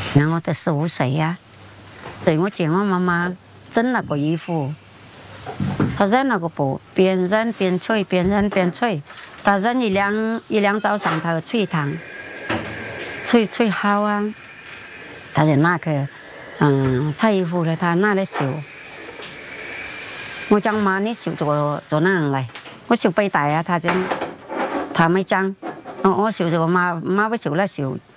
然后在15岁呀，对我见我妈妈整那个衣服，她染那个布，边染边吹，边染边吹，她染一两早上，她吹一趟，吹好啊，她就拿去，裁衣服了，她拿来绣。我讲妈，你绣做哪样来？我绣背带啊，她讲，她没讲。我绣这个妈不绣了绣，